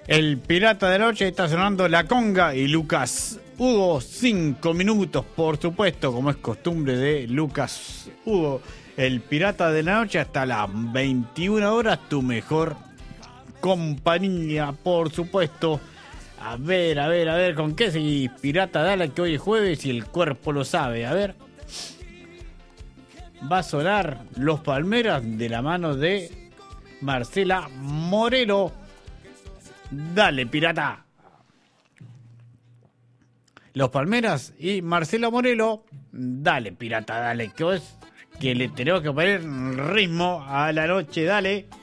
El Pirata de la Noche está sonando La Conga y Lucas Hugo, 5 minutos, por supuesto, como es costumbre de Lucas Hugo. El Pirata de la Noche hasta las 21 horas, tu mejor compañía, por supuesto. A ver, ¿con qué seguís, Pirata? Dale, que hoy es jueves y el cuerpo lo sabe. A ver. Va a sonar Los Palmeras de la mano de Marcela Morelo. Dale, Pirata. Los Palmeras y Marcela Morelo. Dale, Pirata, dale, que le tenemos que poner ritmo a la noche, dale.